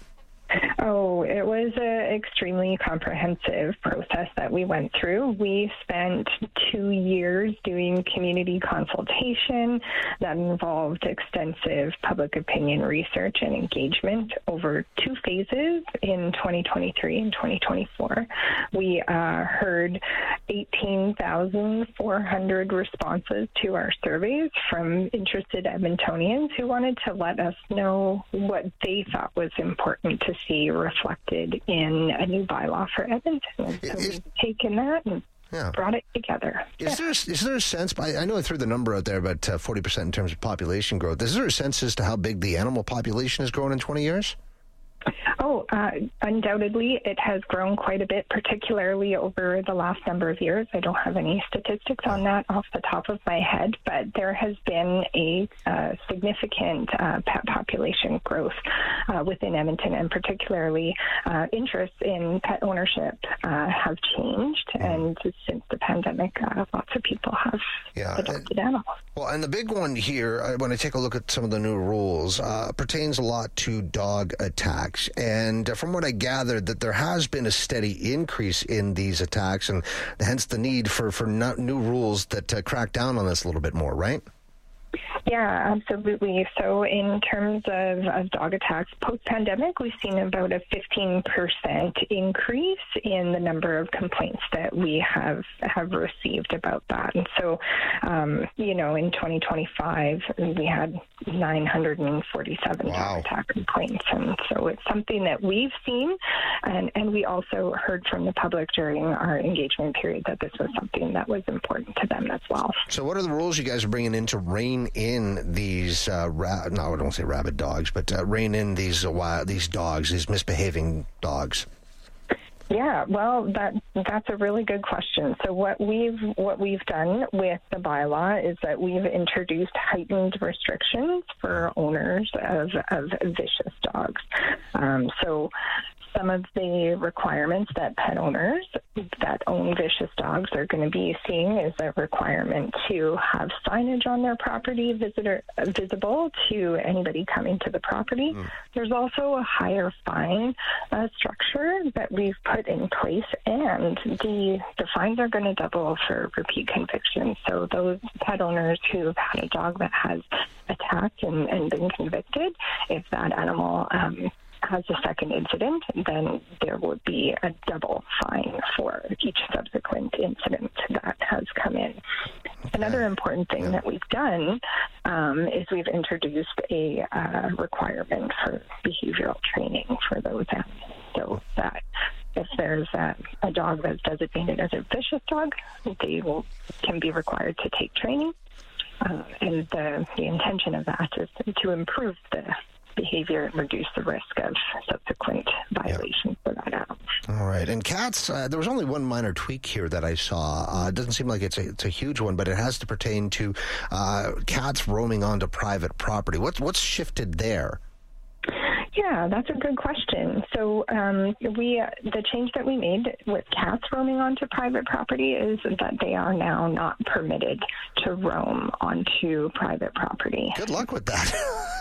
Oh, it was an extremely comprehensive process that we went through. We spent two years doing community consultation that involved extensive public opinion research and engagement over two phases in twenty twenty-three and twenty twenty-four. We uh, heard eighteen thousand four hundred responses to our surveys from interested Edmontonians who wanted to let us know what they thought was important to see reflected in a new bylaw for Edmonton. And so we've taken that and yeah. brought it together. Is, yeah. there, is there a sense, I, I know I threw the number out there about uh, forty percent in terms of population growth. Is there a sense as to how big the animal population has grown in twenty years? Oh, uh, undoubtedly, it has grown quite a bit, particularly over the last number of years. I don't have any statistics on that off the top of my head, but there has been a uh, significant uh, pet population growth uh, within Edmonton, and particularly uh, interest in pet ownership uh, have changed. Mm. And since the pandemic, uh, lots of people have yeah. adopted and, animals. Well, and the big one here, when I take a look at some of the new rules, uh, pertains a lot to dog attacks. And from what I gathered, that there has been a steady increase in these attacks, and hence the need for, for new rules that uh, crack down on this a little bit more, right? Yeah, absolutely. So in terms of, of dog attacks, post-pandemic, we've seen about a fifteen percent increase in the number of complaints that we have have received about that. And so, um, you know, in twenty twenty-five, we had nine hundred forty-seven wow. dog attack complaints. And so it's something that we've seen. And, and we also heard from the public during our engagement period that this was something that was important to them as well. So what are the rules you guys are bringing in to rein in these, uh, ra- no, I don't say rabid dogs, but uh, rein in these uh, wild, these dogs, these misbehaving dogs? Yeah, well, that that's a really good question. So what we've what we've done with the bylaw is that we've introduced heightened restrictions for owners of, of vicious dogs. Um, so some of the requirements that pet owners that own vicious dogs are going to be seeing is a requirement to have signage on their property visitor, visible to anybody coming to the property. Mm. There's also a higher fine uh, structure that we've put in place, and the, the fines are going to double for repeat convictions. So those pet owners who've had a dog that has attacked and, and been convicted, if that animal um, has a second incident, then there would be a double fine for each subsequent incident that has come in. Okay. Another important thing yeah. that we've done um, is we've introduced a uh, requirement for behavioral training for those animals, so that if there's a, a dog that's designated as a vicious dog, they will, can be required to take training. Uh, and the, the intention of that is to improve the behavior and reduce the risk of subsequent violations for that animal. All right. And cats, uh, there was only one minor tweak here that I saw. Uh, it doesn't seem like it's a, it's a huge one, but it has to pertain to uh, cats roaming onto private property. What's, what's shifted there? Yeah, that's a good question. So um, we, uh, the change that we made with cats roaming onto private property is that they are now not permitted to roam onto private property. Good luck with that.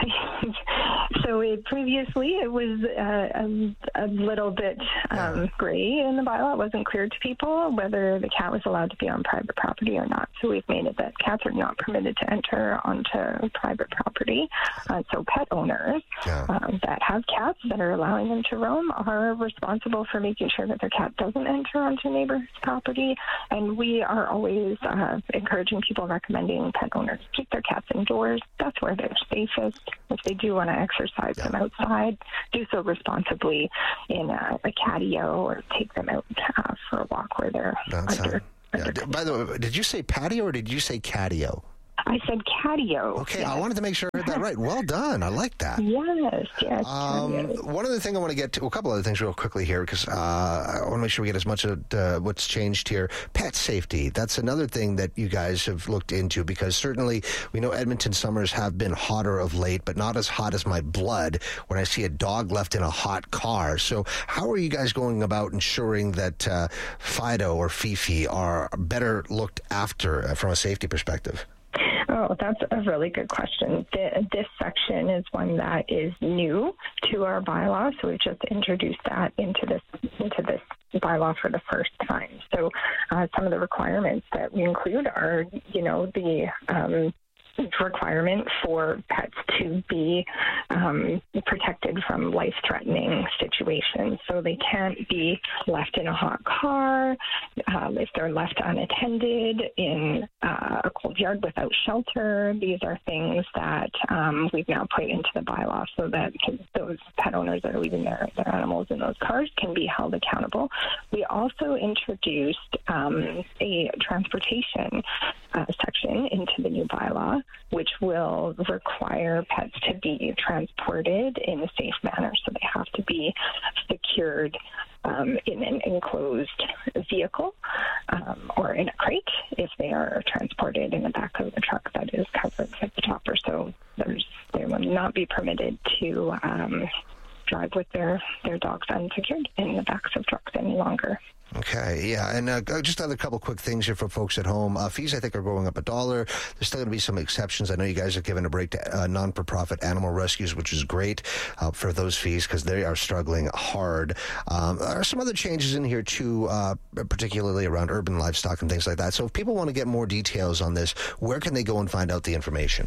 So it, previously it was uh, a, a little bit um, gray in the bylaw. It wasn't clear to people whether the cat was allowed to be on private property or not. So we've made it that cats are not permitted to enter onto private property. Uh, so pet owners yeah. um, that have cats that are allowing them to roam are responsible for making sure that their cat doesn't enter onto neighbor's property. And we are always uh, encouraging people, recommending pet owners keep their cats indoors. That's where they're safest. If they do want to exercise yeah. them outside, do so responsibly in a, a catio or take them out uh, for a walk where they're That's under. Yeah. under By the way, did you say patio or did you say catio? I said catio. Okay, yes. I wanted to make sure I heard that right. Well done. I like that. Yes, yes. Um, one other thing I want to get to, a couple other things real quickly here, because uh, I want to make sure we get as much of uh, what's changed here. Pet safety. That's another thing that you guys have looked into, because certainly we know Edmonton summers have been hotter of late, but not as hot as my blood when I see a dog left in a hot car. So how are you guys going about ensuring that uh, Fido or Fifi are better looked after uh, from a safety perspective? Oh, that's a really good question. The, this section is one that is new to our bylaw, so we've just introduced that into this into this bylaw for the first time. So uh, some of the requirements that we include are, you know, the um, requirement for pets to be um, protected from life-threatening situations. So they can't be left in a hot car, um, if they're left unattended in uh, a cold yard without shelter. These are things that um, we've now put into the bylaw so that those pet owners that are leaving their, their animals in those cars can be held accountable. We also introduced um, a transportation uh, section into the new bylaw, which will require pets to be transported in a safe manner. So they have to be secured um, in an enclosed vehicle um, or in a crate if they are transported in the back of the truck that is covered with the topper. So there's, they will not be permitted to um, drive with their, their dogs unsecured in the backs of trucks any longer. Okay, yeah, and uh, just another couple quick things here for folks at home. Uh, fees, I think, are going up a dollar. There's still going to be some exceptions. I know you guys have given a break to uh, non-for-profit animal rescues, which is great uh, for those fees because they are struggling hard. Um, there are some other changes in here, too, uh, particularly around urban livestock and things like that. So if people want to get more details on this, where can they go and find out the information?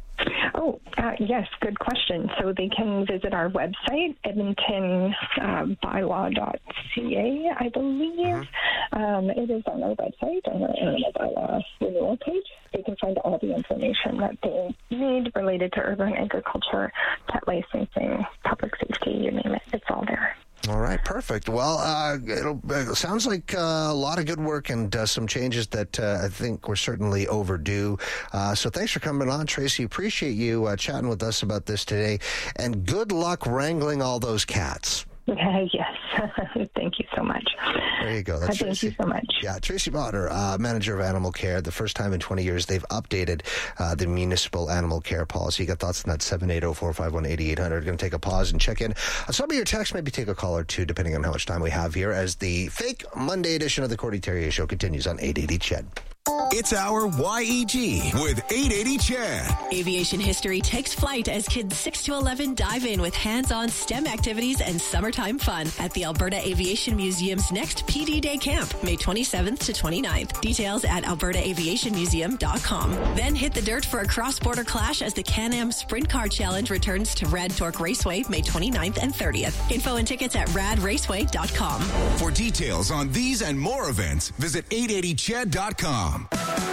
Oh, uh, yes, good question. So they can visit our website, edmonton bylaw dot c a, I believe. Mm-hmm. Um, it is on our website, on our animal bylaw renewal page. They can find all the information that they need related to urban agriculture, pet licensing, public safety, you name it. It's all there. All right, perfect. Well, uh, it'll, it sounds like uh, a lot of good work and uh, some changes that uh, I think were certainly overdue. Uh, so thanks for coming on, Tracy. Appreciate you uh, chatting with us about this today. And good luck wrangling all those cats. Uh, yes. Thank you so much. There you go. That's Thank Tracy. you so much. Yeah, Tracy Botter, uh, manager of animal care. The first time in twenty years they've updated uh, the municipal animal care policy. You got thoughts on that? seven eight zero, four five one, eight eight zero zero. Going to take a pause and check in on some of your texts. Maybe take a call or two, depending on how much time we have here, as the fake Monday edition of the Cordy Terrier Show continues on eight eighty C H E D. It's our Y E G with eight eighty C H E D. Aviation history takes flight as kids six to eleven dive in with hands-on STEM activities and summertime fun at the Alberta Aviation Museum's next P D Day camp, May twenty-seventh to twenty-ninth. Details at alberta aviation museum dot com. Then hit the dirt for a cross-border clash as the Can-Am Sprint Car Challenge returns to Rad Torque Raceway, May twenty-ninth and thirtieth. Info and tickets at rad raceway dot com. For details on these and more events, visit eight eighty C H E D dot com.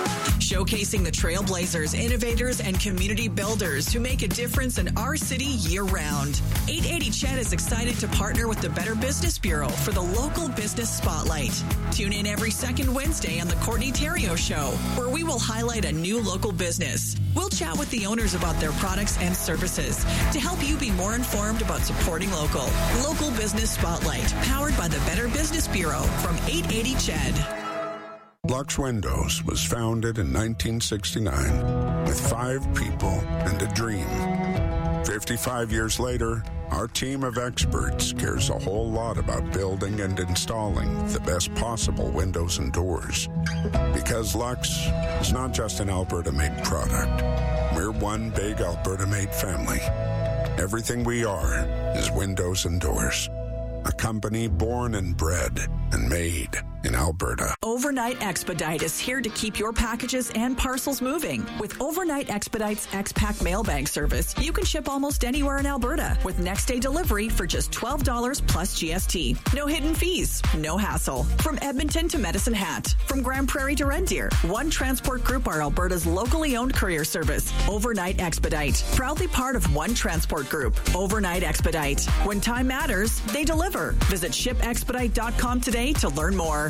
showcasing the trailblazers, innovators, and community builders who make a difference in our city year-round. eight eighty C H E D is excited to partner with the Better Business Bureau for the Local Business Spotlight. Tune in every second Wednesday on the Courtney Theriault Show, where we will highlight a new local business. We'll chat with the owners about their products and services to help you be more informed about supporting local. Local Business Spotlight, powered by the Better Business Bureau from eight eighty C H E D. Lux Windows was founded in nineteen sixty-nine with five people and a dream. fifty-five years later, our team of experts cares a whole lot about building and installing the best possible windows and doors. Because Lux is not just an Alberta-made product. We're one big Alberta-made family. Everything we are is windows and doors. A company born and bred and made in Alberta. Overnight Expedite is here to keep your packages and parcels moving. With Overnight Expedite's X-Pack mail bag service, you can ship almost anywhere in Alberta with next day delivery for just twelve dollars plus G S T. No hidden fees, no hassle. From Edmonton to Medicine Hat, from Grand Prairie to Red Deer, One Transport Group are Alberta's locally owned courier service. Overnight Expedite, proudly part of One Transport Group. Overnight Expedite. When time matters, they deliver. Visit ship expedite dot com today to learn more.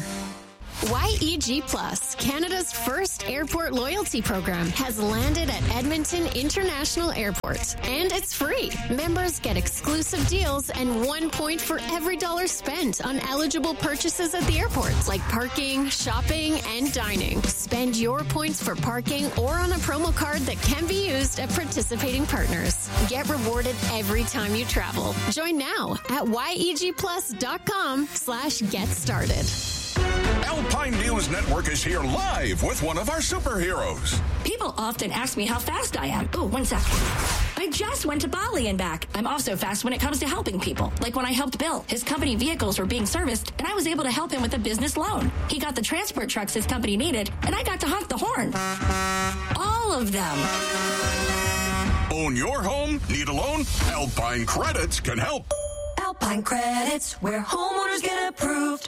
Y E G Plus, Canada's first airport loyalty program, has landed at Edmonton International Airport. And it's free. Members get exclusive deals and one point for every dollar spent on eligible purchases at the airport, like parking, shopping, and dining. Spend your points for parking or on a promo card that can be used at participating partners. Get rewarded every time you travel. Join now at Y E G plus dot com slash get started. Alpine News Network is here live with one of our superheroes. People often ask me how fast I am. Oh, one second. I just went to Bali and back. I'm also fast when it comes to helping people. Like when I helped Bill. His company vehicles were being serviced, and I was able to help him with a business loan. He got the transport trucks his company needed, and I got to honk the horn. All of them. Own your home? Need a loan? Alpine Credits can help. Alpine Credits, where homeowners get approved.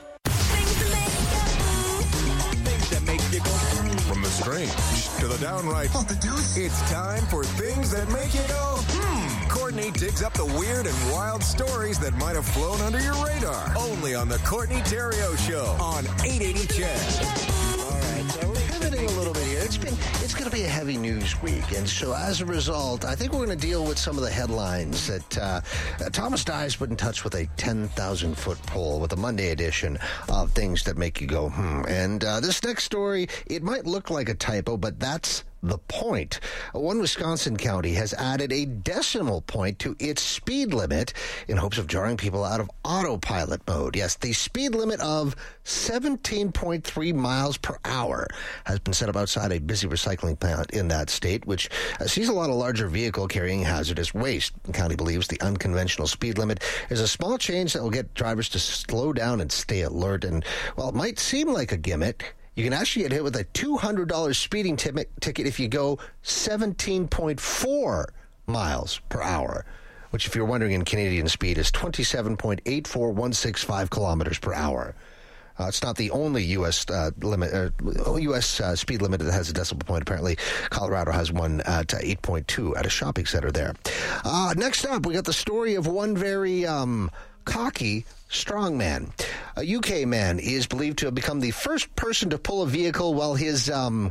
From the strange to the downright, it's time for Things That Make You Go, hmm. Courtney digs up the weird and wild stories that might have flown under your radar. Only on the Courtney Theriault Show on eight eighty C H E D. All right, so we're pivoting a little bit here. It's been it's going to be a heavy news week, and so as a result, I think we're going to deal with some of the headlines that uh, Thomas Dye's put in touch with a ten thousand foot poll with a Monday edition of Things That Make You Go, hmm. And uh, this next story, it might look like a typo, but that's the point. One Wisconsin county has added a decimal point to its speed limit in hopes of jarring people out of autopilot mode. Yes, the speed limit of seventeen point three miles per hour has been set up outside a busy recycling plant in that state, which uh, sees a lot of larger vehicle carrying hazardous waste. The county believes the unconventional speed limit is a small change that will get drivers to slow down and stay alert. And while it might seem like a gimmick, you can actually get hit with a two hundred dollars speeding t- ticket if you go seventeen point four miles per hour, which, if you're wondering, in Canadian speed is twenty-seven point eight four one six five kilometers per hour. Uh, it's not the only U S uh, limit, uh, U S uh, speed limit that has a decimal point. Apparently, Colorado has one at uh, eight point two at a shopping center there. Uh, next up, we got the story of one very um, cocky strongman. A U K man is believed to have become the first person to pull a vehicle while his um,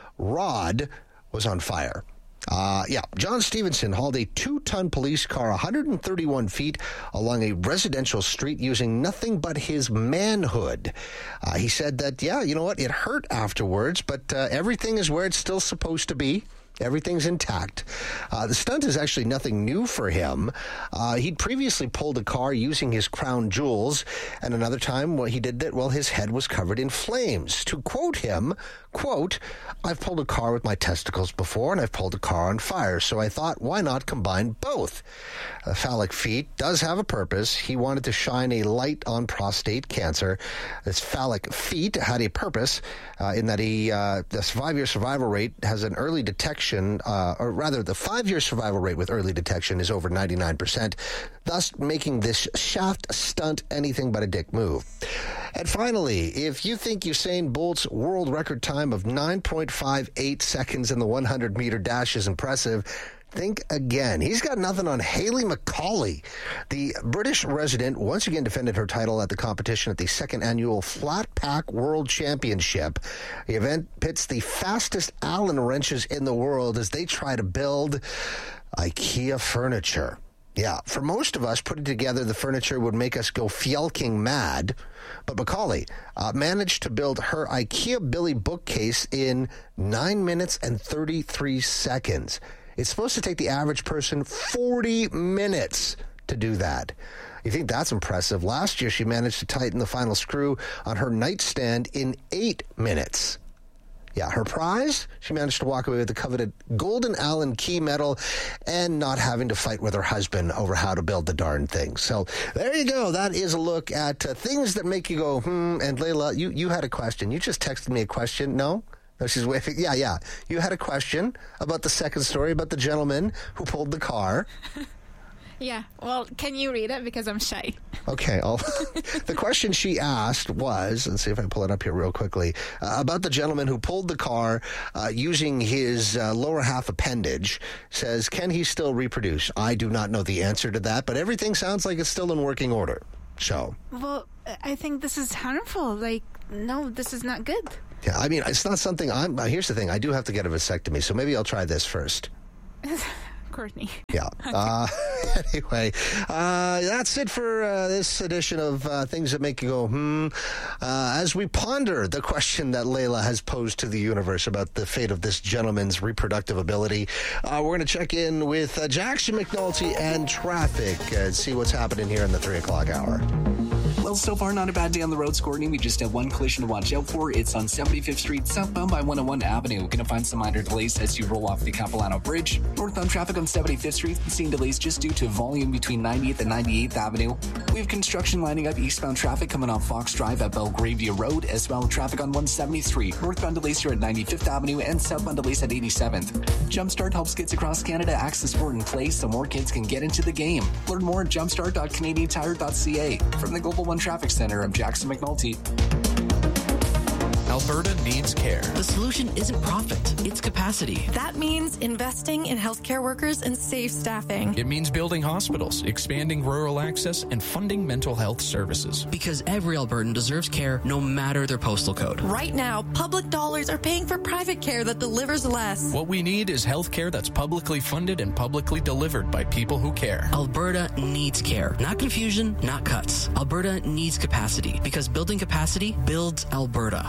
rod was on fire. Uh, yeah, John Stevenson hauled a two-ton police car one hundred thirty-one feet along a residential street using nothing but his manhood. Uh, he said that, yeah, you know what, it hurt afterwards, but uh, everything is where it's still supposed to be. Everything's intact. Uh, the stunt is actually nothing new for him. Uh, he'd previously pulled a car using his crown jewels, and another time well, he did that while his head was covered in flames. To quote him, quote, "I've pulled a car with my testicles before, and I've pulled a car on fire, so I thought, why not combine both?" Uh, phallic feet does have a purpose. He wanted to shine a light on prostate cancer. This phallic feet had a purpose uh, in that he, uh, the five-year survival rate has an early detection detection, uh, or rather the five-year survival rate with early detection is over ninety-nine percent, thus making this shaft stunt anything but a dick move. And finally, if you think Usain Bolt's world record time of nine point five eight seconds in the one hundred meter dash is impressive, think again. He's got nothing on Hayley McCauley. The British resident once again defended her title at the competition at the second annual Flat Pack World Championship. The event pits the fastest Allen wrenches in the world as they try to build IKEA furniture. Yeah, for most of us, putting together the furniture would make us go fjolking mad. But Macaulay uh, managed to build her IKEA Billy bookcase in nine minutes and thirty-three seconds. It's supposed to take the average person forty minutes to do that. You think that's impressive? Last year, she managed to tighten the final screw on her nightstand in eight minutes. Yeah, her prize? She managed to walk away with the coveted Golden Allen key medal and not having to fight with her husband over how to build the darn thing. So there you go. That is a look at uh, things that make you go, hmm. And Layla, you, you had a question. You just texted me a question. No? No, she's waving. Yeah, yeah. You had a question about the second story, about the gentleman who pulled the car. Yeah. Well, can you read it? Because I'm shy. Okay. I'll, the question she asked was, let's see if I can pull it up here real quickly, uh, about the gentleman who pulled the car uh, using his uh, lower half appendage. Says, can he still reproduce? I do not know the answer to that, but everything sounds like it's still in working order. So. Well, I think this is harmful. Like, no, this is not good. Yeah, I mean, it's not something I'm... Uh, here's the thing. I do have to get a vasectomy, so maybe I'll try this first. Courtney. Yeah. Okay. Uh, anyway, uh, that's it for uh, this edition of uh, Things That Make You Go, hmm. Uh, as we ponder the question that Layla has posed to the universe about the fate of this gentleman's reproductive ability, uh, we're going to check in with uh, Jackson McNulty and traffic and see what's happening here in the three o'clock hour. Well, so far, not a bad day on the road, Courtney. We just have one collision to watch out for. It's on seventy-fifth Street, southbound by one oh one Avenue. Going to find some minor delays as you roll off the Capilano Bridge. Northbound traffic on seventy-fifth Street, seeing delays just due to volume between ninetieth and ninety-eighth Avenue. We have construction lining up eastbound traffic coming off Fox Drive at Belgravia Road, as well as traffic on one seventieth Street. Northbound delays here at ninety-fifth Avenue and southbound delays at eighty-seventh. Jumpstart helps kids across Canada access sport and play so more kids can get into the game. Learn more at jumpstart dot canadian tire dot c a. From the Global One Traffic Center, I'm Jackson McNulty. Alberta needs care. The solution isn't profit, it's capacity. That means investing in healthcare workers and safe staffing. It means building hospitals, expanding rural access, and funding mental health services. Because every Albertan deserves care no matter their postal code. Right now, public dollars are paying for private care that delivers less. What we need is healthcare that's publicly funded and publicly delivered by people who care. Alberta needs care. Not confusion, not cuts. Alberta needs capacity because building capacity builds Alberta.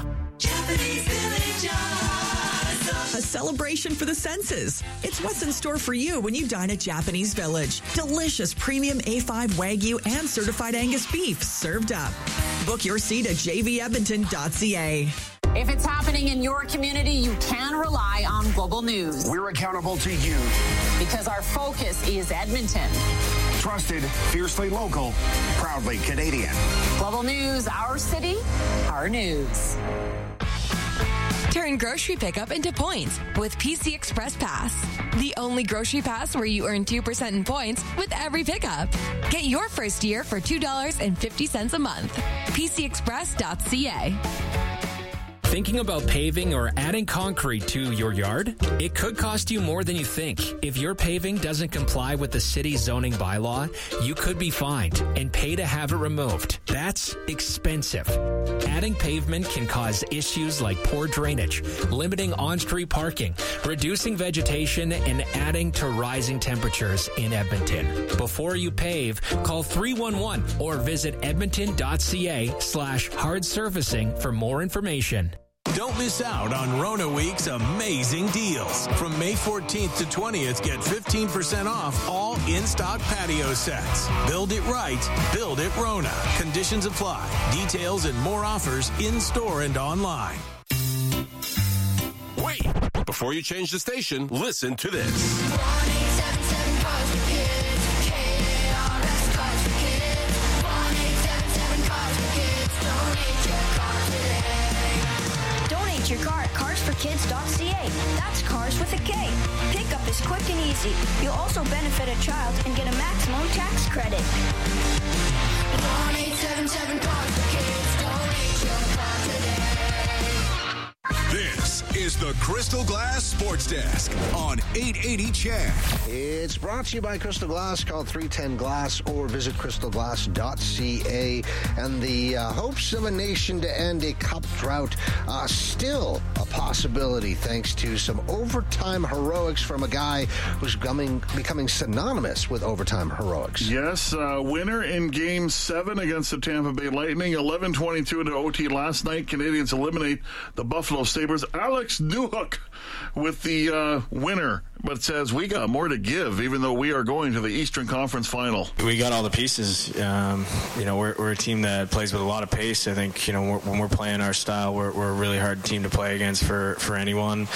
A celebration for the senses. It's what's in store for you when you dine at Japanese Village. Delicious premium A five Wagyu and certified Angus beef served up. Book your seat at j v edmonton dot c a. If it's happening in your community, you can rely on Global News. We're accountable to you. Because our focus is Edmonton. Trusted, fiercely local, proudly Canadian. Global News, our city, our news. Turn grocery pickup into points with P C Express Pass. The only grocery pass where you earn two percent in points with every pickup. Get your first year for two dollars and fifty cents a month. p c express dot c a. Thinking about paving or adding concrete to your yard? It could cost you more than you think. If your paving doesn't comply with the city's zoning bylaw, you could be fined and pay to have it removed. That's expensive. Adding pavement can cause issues like poor drainage, limiting on-street parking, reducing vegetation, and adding to rising temperatures in Edmonton. Before you pave, call three one one or visit edmonton dot c a slash hard surfacing for more information. Don't miss out on Rona Week's amazing deals. From May fourteenth to twentieth, get fifteen percent off all in-stock patio sets. Build it right, build it Rona. Conditions apply. Details and more offers in-store and online. Wait! Before you change the station, listen to this. Your car at cars for kids dot c a. That's cars with a K. You'll also benefit a child and get a maximum tax credit. one eight seven seven card for kids. Donate your card today. This is the Crystal Glass Sports Desk on eight eighty C H E D. It's brought to you by Crystal Glass. Call three ten glass or visit crystal glass dot c a. And the uh, hopes of a nation to end a cup drought uh, still a possibility thanks to some overtime heroics from a guy who's becoming, becoming synonymous with overtime heroics. Yes, uh, winner in Game seven against the Tampa Bay Lightning. eleven twenty-two into O T last night. Canadians eliminate the Buffalo Sabres. Alex Newhook with the uh, winner, but says we got more to give, even though we are going to the Eastern Conference Final. We got all the pieces. Um, you know, we're, we're a team that plays with a lot of pace. I think, you know, we're, when we're playing our style, we're, we're a really hard team to play against for, for anyone.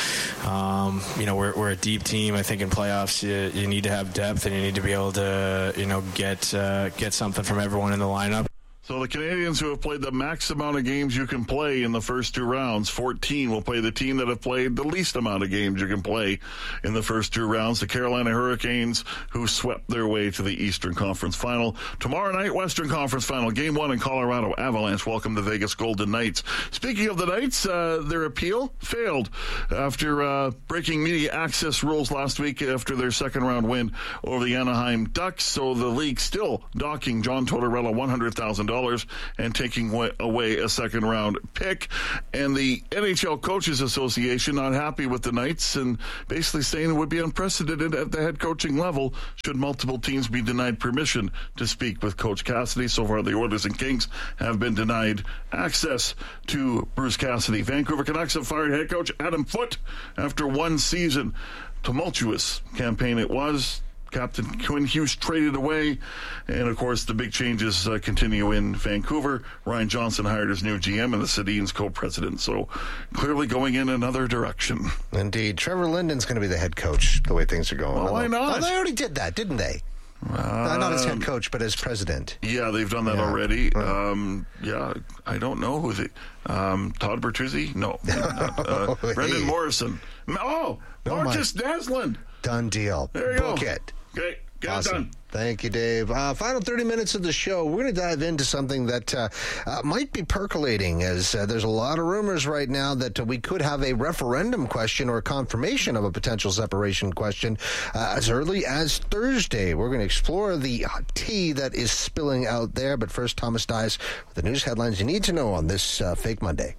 Um, you know, we're, we're a deep team. I think in playoffs, you, you need to have depth and you need to be able to, you know, get uh, get something from everyone in the lineup. So the Canadians who have played the max amount of games you can play in the first two rounds, fourteen, will play the team that have played the least amount of games you can play in the first two rounds, the Carolina Hurricanes, who swept their way to the Eastern Conference Final. Tomorrow night, Western Conference Final, Game one in Colorado. Avalanche welcome the Vegas Golden Knights. Speaking of the Knights, uh, their appeal failed after uh, breaking media access rules last week after their second-round win over the Anaheim Ducks. So the league still docking John Tortorella one hundred thousand dollars and taking away a second round pick. And the N H L Coaches Association not happy with the Knights and basically saying it would be unprecedented at the head coaching level should multiple teams be denied permission to speak with Coach Cassidy. So far, the Oilers and Kings have been denied access to Bruce Cassidy. Vancouver Canucks have fired head coach Adam Foote after one season. Tumultuous campaign it was. Captain Quinn Hughes traded away. And, of course, the big changes uh, continue in Vancouver. Ryan Johnson hired his new G M and the Sedin's co-president. So, clearly going in another direction. Indeed. Trevor Linden's going to be the head coach, the way things are going. Well, why not? Oh, they already did that, didn't they? Uh, not as head coach, but as president. Yeah, they've done that yeah. already. Um, yeah, I don't know who they... Um, Todd Bertuzzi? No. Not, uh, hey. Brendan Morrison. Oh, no, Marcus Naslund. Done deal. There you Book go. it. Okay, get awesome. it done. Thank you, Dave. Uh, final thirty minutes of the show. We're going to dive into something that uh, uh, might be percolating as uh, there's a lot of rumors right now that uh, we could have a referendum question or a confirmation of a potential separation question uh, as early as Thursday. We're going to explore the tea that is spilling out there. But first, Thomas Dias with the news headlines you need to know on this uh, Fake Monday.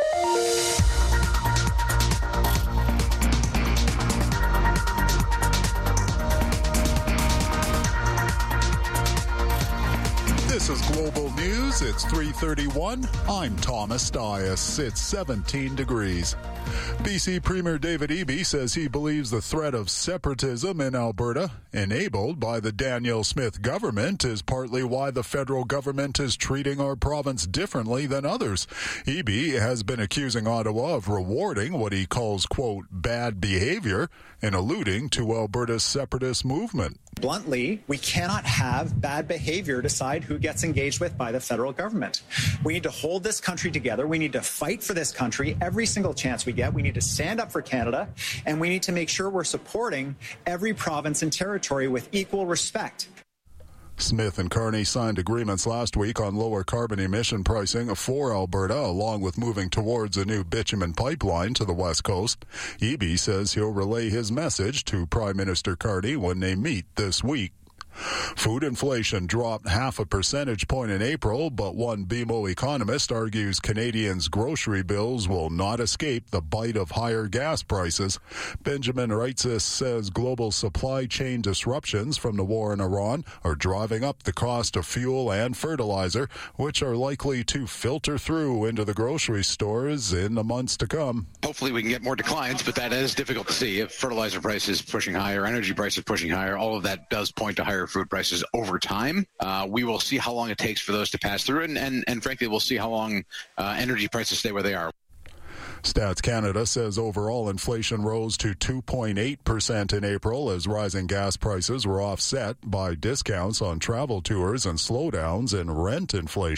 This is Global News. It's three thirty-one. I'm Thomas Dias. It's seventeen degrees. B C Premier David Eby says he believes the threat of separatism in Alberta, enabled by the Danielle Smith government, is partly why the federal government is treating our province differently than others. Eby has been accusing Ottawa of rewarding what he calls, quote, bad behavior and alluding to Alberta's separatist movement. Bluntly, we cannot have bad behavior decide who gets engaged with by the federal government. We need to hold this country together. We need to fight for this country every single chance we get. We need to stand up for Canada, and we need to make sure we're supporting every province and territory with equal respect. Smith and Carney signed agreements last week on lower carbon emission pricing for Alberta, along with moving towards a new bitumen pipeline to the West Coast. Eby says he'll relay his message to Prime Minister Carney when they meet this week. Food inflation dropped half a percentage point in April, but one B M O economist argues Canadians' grocery bills will not escape the bite of higher gas prices. Benjamin Reitzis says global supply chain disruptions from the war in Iran are driving up the cost of fuel and fertilizer, which are likely to filter through into the grocery stores in the months to come. Hopefully we can get more declines, but that is difficult to see. If fertilizer prices pushing higher, energy prices pushing higher, all of that does point to higher food prices over time. Uh, we will see how long it takes for those to pass through, and, and, and frankly, we'll see how long uh, energy prices stay where they are. Stats Canada says overall inflation rose to two point eight percent in April as rising gas prices were offset by discounts on travel tours and slowdowns in rent inflation.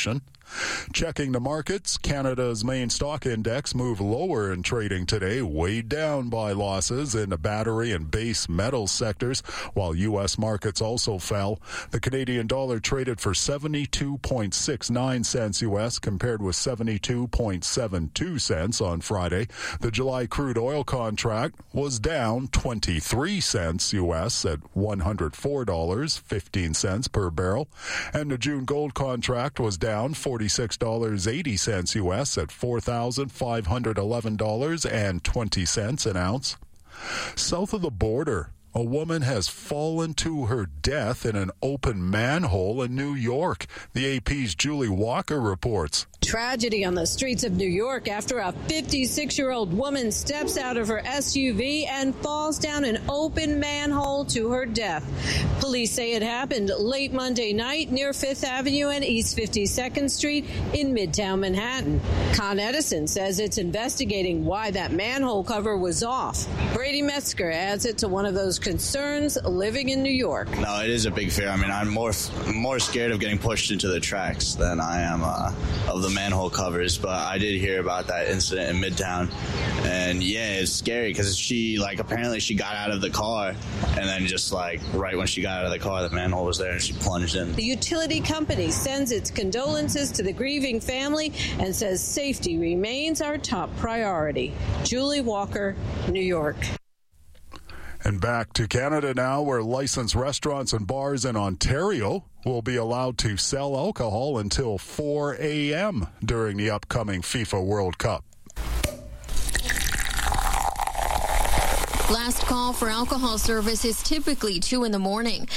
Checking the markets, Canada's main stock index moved lower in trading today, weighed down by losses in the battery and base metals sectors, while U S markets also fell. The Canadian dollar traded for seventy-two point six nine cents U S compared with seventy-two point seven two cents on Friday. The July crude oil contract was down twenty-three cents U S at one hundred four dollars and fifteen cents per barrel, and the June gold contract was down forty-six dollars and eighty cents U S at four thousand five hundred eleven dollars and twenty cents an ounce. South of the border, a woman has fallen to her death in an open manhole in New York. The A P's Julie Walker reports. Tragedy on the streets of New York after a fifty-six-year-old woman steps out of her S U V and falls down an open manhole to her death. Police say it happened late Monday night near Fifth Avenue and East fifty-second Street in Midtown Manhattan. Con Edison says it's investigating why that manhole cover was off. Brady Metzger adds it to one of those concerns living in New York. No, it is a big fear. I mean, I'm more more scared of getting pushed into the tracks than I am uh, of the manhole covers, but I did hear about that incident in Midtown, and yeah, it's scary because she, like, apparently she got out of the car, and then just, like, right when she got out of the car, the manhole was there, and she plunged in. The utility company sends its condolences to the grieving family and says safety remains our top priority. Julie Walker, New York. And back to Canada now, where licensed restaurants and bars in Ontario will be allowed to sell alcohol until four a.m. during the upcoming FIFA World Cup. Last call for alcohol service is typically two in the morning.